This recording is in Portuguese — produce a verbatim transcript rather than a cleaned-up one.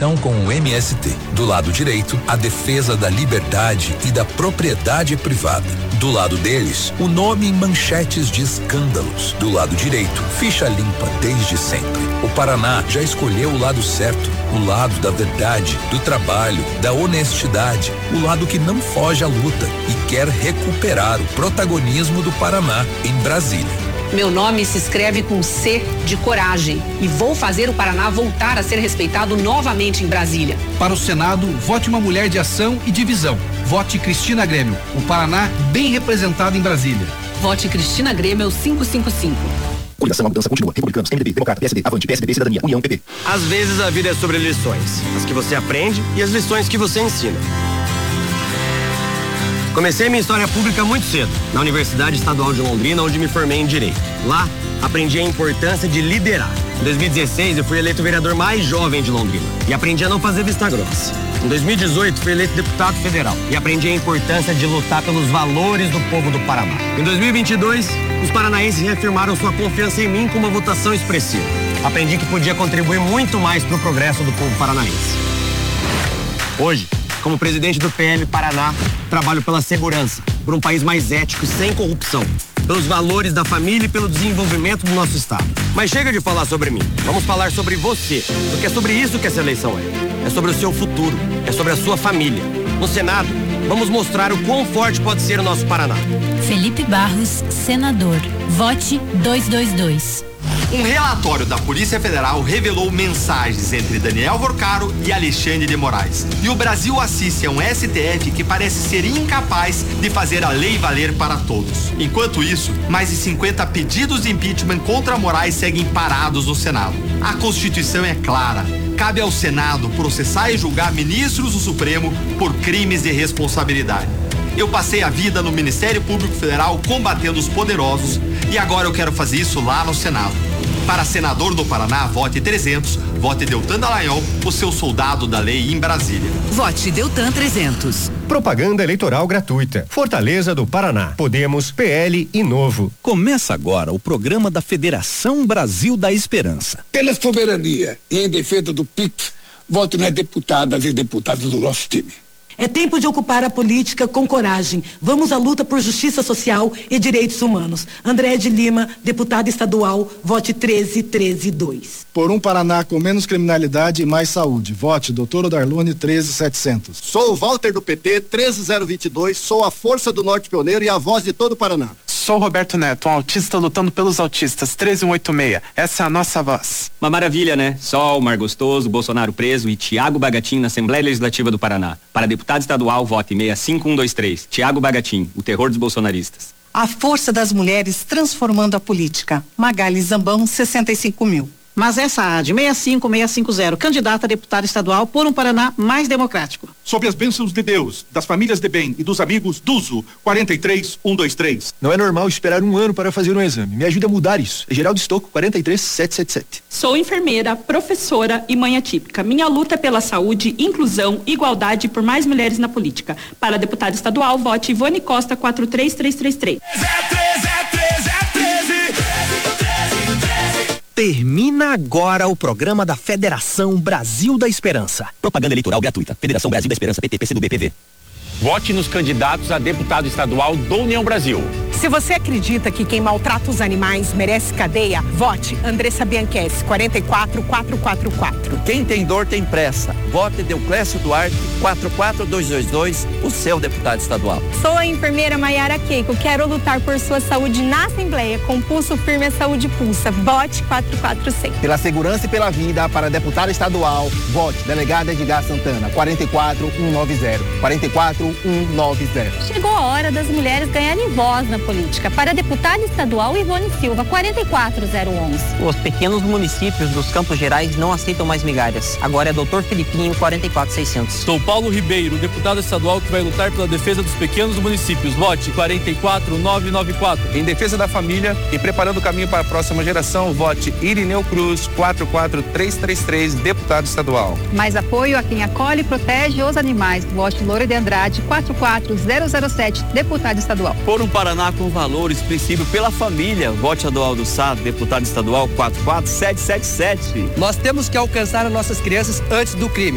estão com o M S T. Do lado direito, a defesa da liberdade e da propriedade privada. Do lado deles, o nome em manchetes de escândalos. Do lado direito, ficha limpa desde sempre. O Paraná já escolheu o lado certo, o lado da verdade, do trabalho, da honestidade, o lado que não foge à luta e quer recuperar o protagonismo do Paraná em Brasília. Meu nome se escreve com C de coragem e vou fazer o Paraná voltar a ser respeitado novamente em Brasília. Para o Senado, vote uma mulher de ação e de visão. Vote Cristina Grêmio, o Paraná bem representado em Brasília. Vote Cristina Grêmio cinco cinco cinco. Coligação, a mudança continua. Republicanos, M D B, Democrata, P S D, Avante, P S D B, Cidadania, União, P P. Às vezes a vida é sobre lições. As que você aprende e as lições que você ensina. Comecei minha história pública muito cedo, na Universidade Estadual de Londrina, onde me formei em Direito. Lá, aprendi a importância de liderar. Em dois mil e dezesseis, eu fui eleito o vereador mais jovem de Londrina e aprendi a não fazer vista grossa. Em dois mil e dezoito, fui eleito deputado federal e aprendi a importância de lutar pelos valores do povo do Paraná. Em dois mil e vinte e dois, os paranaenses reafirmaram sua confiança em mim com uma votação expressiva. Aprendi que podia contribuir muito mais para o progresso do povo paranaense. Hoje, como presidente do P M Paraná, trabalho pela segurança, por um país mais ético e sem corrupção, pelos valores da família e pelo desenvolvimento do nosso estado. Mas chega de falar sobre mim, vamos falar sobre você, porque é sobre isso que essa eleição é. É sobre o seu futuro, é sobre a sua família. No Senado, vamos mostrar o quão forte pode ser o nosso Paraná. Felipe Barros, senador. Vote duzentos e vinte e dois. Um relatório da Polícia Federal revelou mensagens entre Daniel Vorcaro e Alexandre de Moraes. E o Brasil assiste a um S T F que parece ser incapaz de fazer a lei valer para todos. Enquanto isso, mais de cinquenta pedidos de impeachment contra Moraes seguem parados no Senado. A Constituição é clara. Cabe ao Senado processar e julgar ministros do Supremo por crimes de responsabilidade. Eu passei a vida no Ministério Público Federal combatendo os poderosos e agora eu quero fazer isso lá no Senado. Para senador do Paraná, vote trezentos, vote Deltan Dallagnol, o seu soldado da lei em Brasília. Vote Deltan trezentos. Propaganda eleitoral gratuita. Fortaleza do Paraná. Podemos, P L e Novo. Começa agora o programa da Federação Brasil da Esperança. Pela soberania e em defesa do P I C, vote nas deputadas e deputados do nosso time. É tempo de ocupar a política com coragem. Vamos à luta por justiça social e direitos humanos. André de Lima, deputado estadual, vote treze treze dois. Por um Paraná com menos criminalidade e mais saúde. Vote doutor Odarlone treze setecentos. Sou o Walter do P T treze zero vinte e dois, sou a força do Norte Pioneiro e a voz de todo o Paraná. Sou Roberto Neto, um autista lutando pelos autistas, treze um oito seis. Essa é a nossa voz. Uma maravilha, né? Sol, mar gostoso, Bolsonaro preso e Tiago Bagatin na Assembleia Legislativa do Paraná. Para deputado estadual, vote seis cinco um dois três. Tiago Bagatin, o terror dos bolsonaristas. A força das mulheres transformando a política. Magali Zambão, sessenta e cinco mil. Mas essa A D, seis cinco seis cinco zero, candidata a deputada estadual por um Paraná mais democrático. Sob as bênçãos de Deus, das famílias de bem e dos amigos, Duzo, quarenta e três um dois três. Não é normal esperar um ano para fazer um exame. Me ajude a mudar isso. É Geraldo Estocco, quarenta e três sete sete sete. Sou enfermeira, professora e mãe atípica. Minha luta é pela saúde, inclusão, igualdade e por mais mulheres na política. Para deputada estadual, vote Ivone Costa, quatro três três três três. Termina agora o programa da Federação Brasil da Esperança. Propaganda eleitoral gratuita. Federação Brasil da Esperança, P T, P C do B, P V. Vote nos candidatos a deputado estadual do União Brasil. Se você acredita que quem maltrata os animais merece cadeia, vote Andressa Bianchessi, quarenta e quatro quatro quatro quatro. Quem tem dor tem pressa. Vote Deoclésio Duarte, quatro quatro dois dois dois, o seu deputado estadual. Sou a enfermeira Maiara Keiko. Quero lutar por sua saúde na Assembleia. Com pulso firme, a saúde pulsa. Vote quatro quatro seis. Pela segurança e pela vida, para deputado estadual, vote delegado Edgar Santana, quarenta e quatro um nove zero. quarenta e quatro um nove zero. Chegou a hora das mulheres ganharem voz na política. Para deputada estadual, Ivone Silva, quarenta e quatro zero onze. Os pequenos municípios dos Campos Gerais não aceitam mais migalhas. Agora é doutor Felipinho, quarenta e quatro seiscentos. Sou Paulo Ribeiro, deputado estadual que vai lutar pela defesa dos pequenos municípios. Vote quarenta e quatro nove nove quatro. Em defesa da família e preparando o caminho para a próxima geração, vote Irineu Cruz, quatro quatro três três três, deputado estadual. Mais apoio a quem acolhe e protege os animais. Vote Loura de Andrade, quatro quatro zero zero sete, deputado estadual. Por um Paraná com valor expressivo pela família, vote Adualdo Sá, deputado estadual, quatro quatro sete sete sete. Nós temos que alcançar as nossas crianças antes do crime.